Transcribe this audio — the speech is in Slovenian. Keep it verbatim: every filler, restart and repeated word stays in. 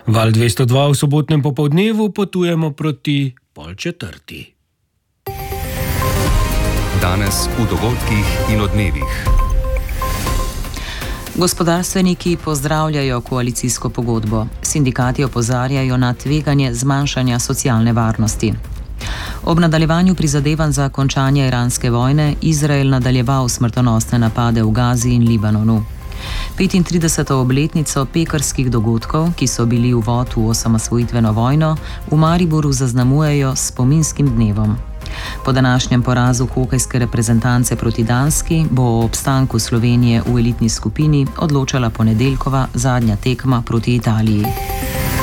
Val dvesto dva v sobotnem popoldnevu potujemo proti pol četrti. Danes v dogodkih in odmevih. Gospodarstveniki pozdravljajo koalicijsko pogodbo. Sindikati opozarjajo na tveganje zmanjšanja socialne varnosti. Ob nadaljevanju prizadevanj za končanje iranske vojne, Izrael nadaljeval smrtonosne napade v Gazi in Libanonu. petintrideseto obletnico pekrskih dogodkov, ki so bili uvod v osamosvojitveno vojno, v Mariboru zaznamujejo s spominskim dnevom. Po današnjem porazu hokejske reprezentance proti Danski bo o obstanku Slovenije v elitni skupini odločala ponedeljkova zadnja tekma proti Italiji.